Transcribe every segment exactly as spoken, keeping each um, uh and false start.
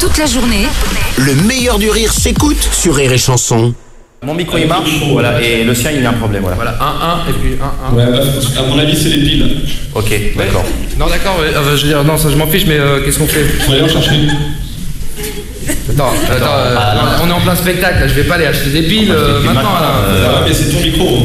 toute la journée. Le meilleur du rire s'écoute sur Rire et Chanson. Mon micro il marche, voilà, et le sien il a un problème, voilà. Voilà, un, un, et puis un, un. Ouais, bah, à mon avis, c'est les piles. Ok, d'accord. Non, d'accord, ouais, euh, je veux dire, non, ça je m'en fiche, mais euh, qu'est-ce qu'on fait? On va aller en chercher. Attends, attends, euh, ah, non, on est en plein spectacle, là, je vais pas aller acheter des piles euh, piles maintenant, maintenant, là. euh, Ah, mais c'est ton micro.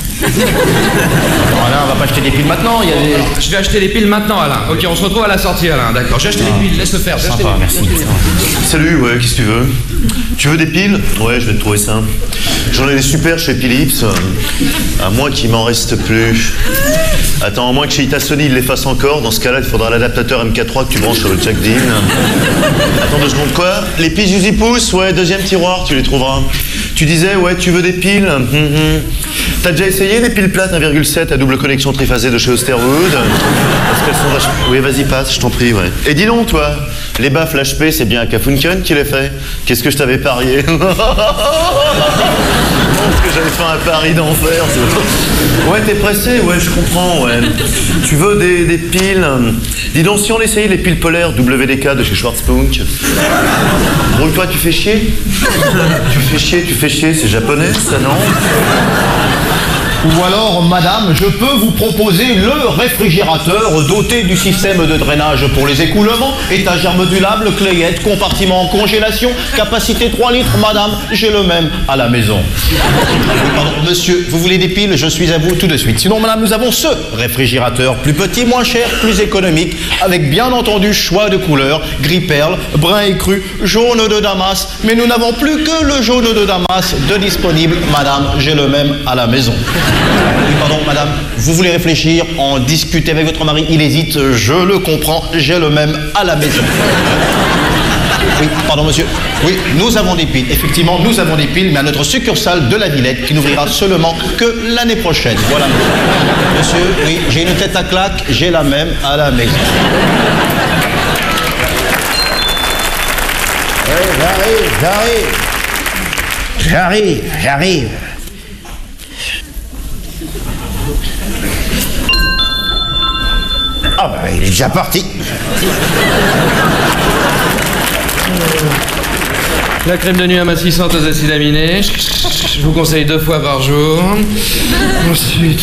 Voilà, on va pas acheter des piles maintenant, il y a des... Je vais acheter les piles maintenant, Alain. Ok, on se retrouve à la sortie, Alain, d'accord. J'ai acheté les piles, laisse le faire. J'ai acheté Sympa, les merci. piles. Salut, ouais, qu'est-ce que tu veux? Tu veux des piles? Ouais, je vais te trouver ça. J'en ai des super chez Philips. À moins qu'il m'en reste plus. Attends, à moins que chez Itasony il les fasse encore. Dans ce cas-là, il faudra l'adaptateur M K trois que tu branches sur le jack D I N. Attends deux secondes, quoi? Les piles Uzi Pouce? Ouais, deuxième tiroir, tu les trouveras. Tu disais, ouais, tu veux des piles? Mm-hmm. T'as déjà essayé les piles plates un virgule sept à double connexion triphasée de chez Osterwood? Parce qu'elles sont vachement... Oui, vas-y, passe, je t'en prie, ouais. Et dis donc, toi, les baffes H P, c'est bien Kafunken qui les fait? Qu'est-ce que je t'avais parié? Non, parce que j'avais fait un pari d'enfer. c'est- Ouais, t'es pressé, ouais, je comprends, ouais. Tu veux des, des piles? Dis donc, si on essayait les piles polaires W D K de chez Schwarzpunk. Brouille-toi, tu fais chier? Tu fais chier, tu fais chier, c'est japonais, ça, non? Ou alors, madame, je peux vous proposer le réfrigérateur doté du système de drainage pour les écoulements, étagère modulable, clayette, compartiment en congélation, capacité trois litres, madame, j'ai le même à la maison. Oui, pardon, monsieur, vous voulez des piles? Je suis à vous tout de suite. Sinon, madame, nous avons ce réfrigérateur, plus petit, moins cher, plus économique, avec bien entendu choix de couleurs, gris perle, brun écru, jaune de Damas, mais nous n'avons plus que le jaune de Damas de disponible, madame, j'ai le même à la maison. Oui, pardon, madame, vous voulez réfléchir, en discuter avec votre mari, il hésite, je le comprends, j'ai le même à la maison. Oui, pardon, monsieur. Oui, nous avons des piles. Effectivement, nous avons des piles, mais à notre succursale de la Villette, qui n'ouvrira seulement que l'année prochaine. Voilà. Monsieur, oui, j'ai une tête à claque, j'ai la même à la maison. Oui, j'arrive, j'arrive. J'arrive, j'arrive. Ah bah, il est déjà parti. La crème de nuit amincissante aux acides aminés. Je vous conseille deux fois par jour. Ensuite...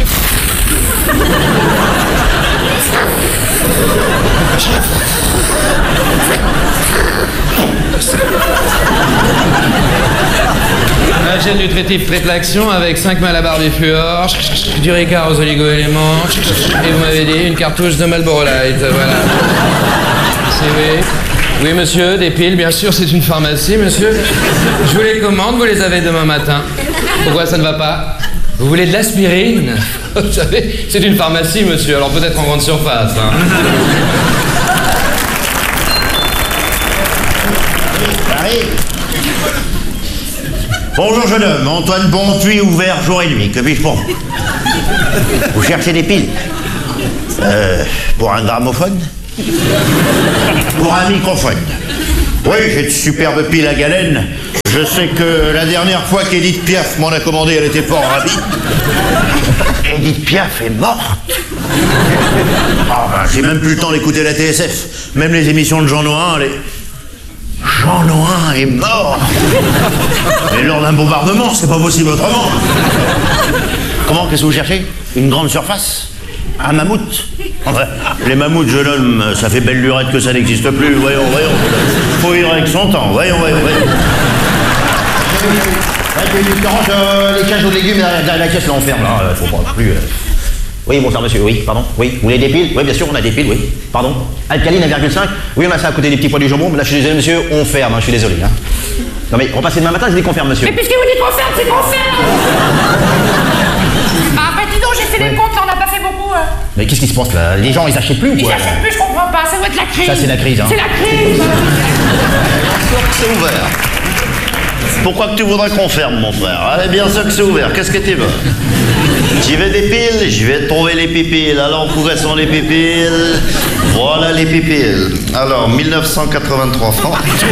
Un gel nutritif Tréflaction avec cinq malabars du fluor, du Ricard aux oligo-éléments, et vous m'avez dit une cartouche de Marlboro Light, voilà. C'est oui. Oui, monsieur, des piles, bien sûr, c'est une pharmacie, monsieur. Je vous les commande, vous les avez demain matin. Pourquoi ça ne va pas? Vous voulez de l'aspirine? Vous savez, c'est une pharmacie, monsieur, alors peut-être en grande surface, hein. Bonjour jeune homme, Antoine Bonpuis ouvert jour et nuit, que puis-je pour vous? Vous cherchez des piles? Euh, pour un gramophone? Pour un microphone? Oui, j'ai de superbes piles à galène. Je sais que la dernière fois qu'Edith Piaf m'en a commandé, elle était fort ravie. Edith Piaf est morte? Ah ben, j'ai même plus le temps d'écouter la T S F. Même les émissions de Jean Noin, les... Jean Noin est mort. Mais lors d'un bombardement, c'est pas possible autrement. Comment, qu'est-ce que vous cherchez? Une grande surface? Un mammouth? Enfin, les mammouths, jeune homme, ça fait belle lurette que ça n'existe plus. Voyons, voyons. Faut vivre avec son temps. Voyons, voyons, voyons. Euh, les cages aux légumes derrière la caisse, là, on ferme, là. Faut pas plus... Euh... Oui, bonsoir monsieur, oui, pardon. Oui, vous voulez des piles? Oui, bien sûr, on a des piles, oui. Pardon? Alcaline un virgule cinq? Oui, on a ça à côté des petits pois du jambon, mais là, je suis désolé, monsieur, on ferme, hein, je suis désolé. Hein. Non mais, repassez demain matin, je dis qu'on ferme, monsieur. Mais puisque vous dites qu'on ferme, c'est qu'on ferme. Ah bah dis donc, j'ai fait les comptes, là, on n'a pas fait beaucoup. Hein. Mais qu'est-ce qui se passe, là? Les gens, ils achètent plus ou Ils quoi? achètent plus, je comprends pas, ça doit être la crise. Ça, c'est la crise, hein. C'est la crise. C'est ouvert. Pourquoi que tu voudrais qu'on ferme, mon frère? Allez, bien sûr que c'est ouvert. Qu'est-ce que tu veux? J'y vais des piles, je vais trouver les pipiles. Alors, pourquoi sont les pipiles? Voilà les pipiles. Alors, mille neuf cent quatre-vingt-trois francs.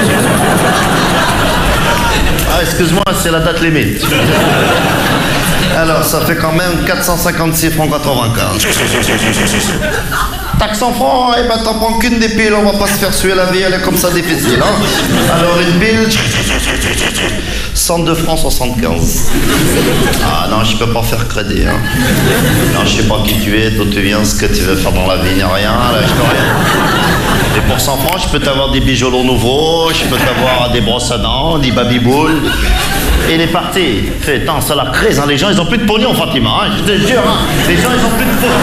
Ah, excuse-moi, c'est la date limite. Alors, ça fait quand même quatre cent cinquante-six francs quatre-vingt-quinze. Taxe cent francs, eh ben t'en prends qu'une des piles, on va pas se faire suer la vie, elle est comme ça difficile, hein. Alors une pile, cent deux francs soixante-quinze. Ah non, je peux pas faire crédit, hein. Non, je sais pas qui tu es, d'où tu viens, ce que tu veux faire dans la vie, ni rien, là, je peux rien. Et pour cent francs, je peux t'avoir des bijoux nouveaux, je peux t'avoir des brosses à dents, des babyboules. Et il est parti. Fait, attends, ça la crise, hein. Les gens, ils ont plus de pognon, Fatima, hein. Je te jure, hein. Les gens, ils ont plus de pognon.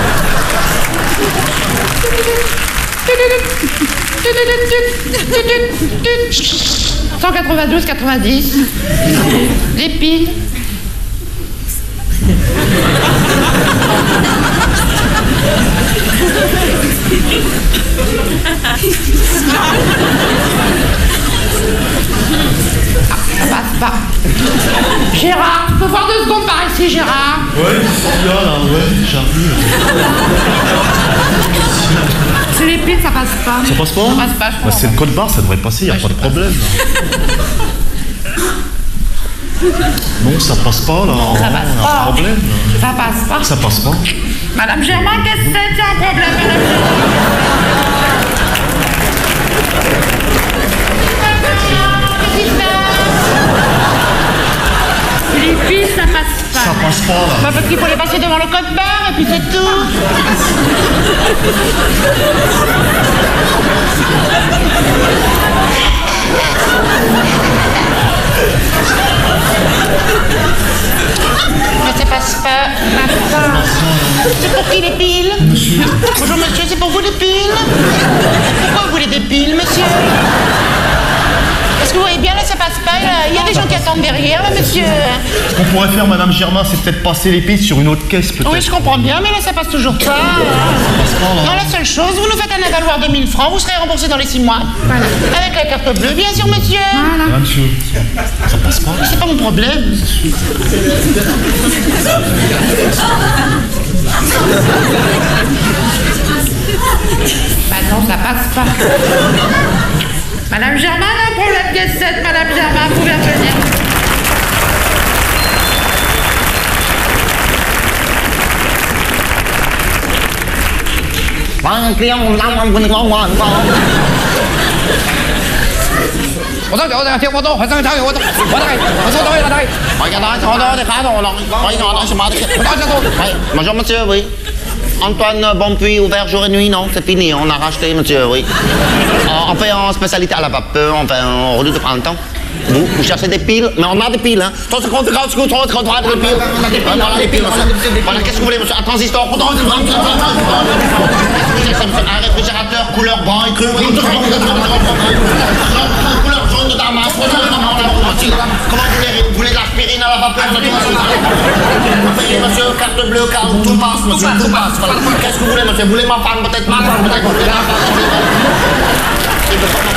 cent quatre-vingt-douze quatre-vingt-dix. Les piles. Ah, ça passe pas. Gérard, tu peux voir deux secondes par ici, Gérard? Ouais, qu'est-ce qu'il y a là? Ouais, j'arrive. C'est les piles, ça passe pas. Ça passe pas? Ça passe pas, je Bah, c'est le code barre, ça devrait passer, y a Ouais, pas de je sais pas. problème. Non, ça passe pas là. Ça passe y a pas. un problème. Ça passe pas. Ça passe pas. Madame Germain, qu'est-ce que c'est? Il y a un problème, Madame Germain. Les piles, ça passe pas. Ça passe pas là. Bah, parce qu'il faut les passer devant le code barre et puis c'est tout. Mais ça passe pas. Passe pas. C'est pour qui les piles? Bonjour monsieur, c'est pour vous les piles? Pourquoi vous voulez des piles, monsieur? Parce que vous voyez bien, là, ça passe pas. Là. Il y a des gens qui attendent derrière, là, monsieur. Ce qu'on pourrait faire, Madame Germain, c'est peut-être passer les pistes sur une autre caisse, peut-être. Oui, je comprends bien, mais là, ça passe toujours pas. Non, la seule chose, vous nous faites un avaloir de mille francs, vous serez remboursé dans les six mois. Voilà. Avec la carte bleue, bien sûr, monsieur. Ah, monsieur. Ça passe pas. C'est pas mon problème. Bah non, ça passe pas. Madame Germain, un problème pièce sept, Madame Germain, vous pouvez revenir. Un client, on a un Bonjour monsieur, oui. Antoine Bonpuis, ouvert jour et nuit, non, c'est fini, on a racheté monsieur, oui. On fait en spécialité à la vapeur, on fait en redoute de printemps. Vous, vous cherchez des piles, mais on a des piles, hein. trente secondes, trente secondes, trente secondes, trente secondes, des piles. On a des piles, monsieur. Voilà, qu'est-ce que vous voulez, monsieur? Un transistor, un réfrigérateur couleur brun et cru. Couleur jaune de damas. Comment vous voulez? Vous voulez de l'aspirine à la vapeur? Vous payez, monsieur, carte bleue, carte, tout passe, monsieur, tout passe. Voilà. Qu'est-ce que vous voulez, monsieur? Vous voulez ma femme, peut-être ma femme, peut-être.